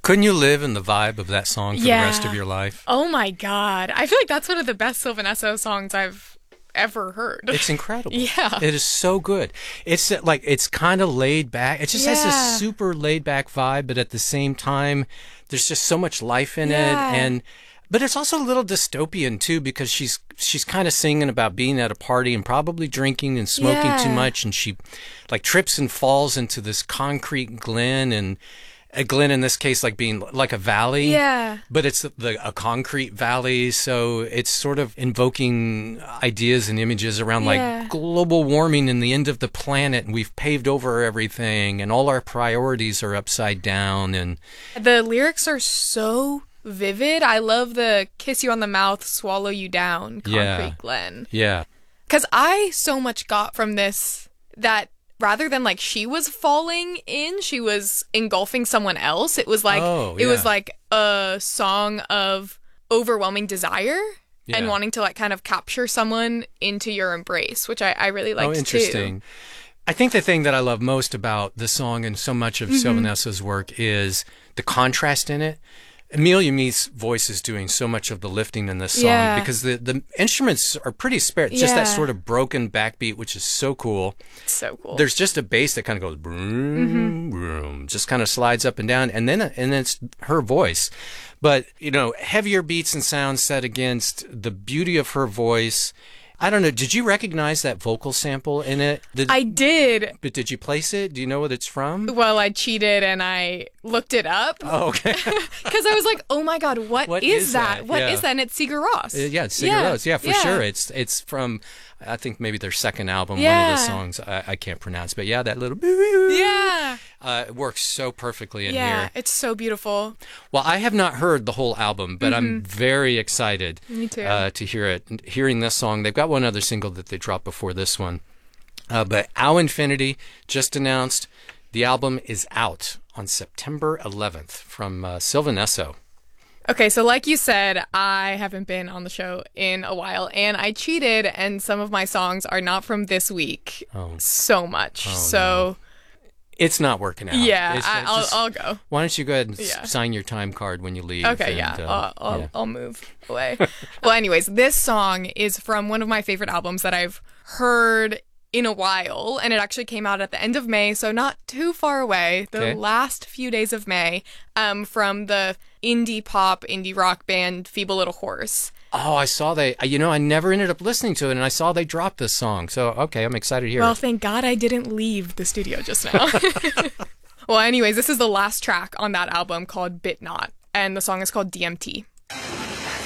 Couldn't you live in the vibe of that song for the rest of your life? Oh my God. I feel like that's one of the best Sylvan Esso songs I've ever heard. It's incredible. Yeah. It is so good. It's like, it's kind of laid back. It just has this super laid back vibe, but at the same time, there's just so much life in it. But it's also a little dystopian too, because she's kind of singing about being at a party and probably drinking and smoking too much, and she like trips and falls into this concrete glen, and a glen in this case like being like a valley. Yeah. But it's a concrete valley, so it's sort of invoking ideas and images around like global warming and the end of the planet, and we've paved over everything, and all our priorities are upside down, and the lyrics are so vivid. I love the kiss you on the mouth, swallow you down, concrete glen. Yeah. Because I so much got from this that rather than like she was falling in, she was engulfing someone else. It was like it was like a song of overwhelming desire and wanting to like kind of capture someone into your embrace, which I really liked too. Interesting. I think the thing that I love most about the song and so much of Sylvan Esso's work is the contrast in it. Amelia Meath's voice is doing so much of the lifting in this song because the instruments are pretty spare. Just that sort of broken backbeat, which is so cool. So cool. There's just a bass that kind of goes boom, boom, just kind of slides up and down, and then it's her voice. But, you know, heavier beats and sounds set against the beauty of her voice. I don't know. Did you recognize that vocal sample in it? I did. But did you place it? Do you know what it's from? Well, I cheated and I looked it up. Oh, okay. Because I was like, oh my God, what is that? What is that? And it's Sigur Rós. It's Sigur Rós. Yeah, for sure. It's from, I think maybe their second album, one of the songs I can't pronounce. But yeah, that little it works so perfectly in here. Yeah, it's so beautiful. Well, I have not heard the whole album, but I'm very excited to hear it. Hearing this song, they've got one other single that they dropped before this one. But Ao Infinity just announced the album is out on September 11th from Sylvan Esso. Okay, so like you said, I haven't been on the show in a while, and I cheated, and some of my songs are not from this week so much. No. It's not working out. Yeah, I'll go. Why don't you go ahead and sign your time card when you leave? Okay, I'll move away. Well, anyways, this song is from one of my favorite albums that I've heard in a while, and it actually came out at the end of May, so not too far away, the last few days of May, from the indie pop, indie rock band Feeble Little Horse. Oh, I saw I never ended up listening to it, and I saw they dropped this song, so okay, I'm excited to hear it. Well, thank God I didn't leave the studio just now. Well, anyways, this is the last track on that album called Bit Not, and the song is called DMT.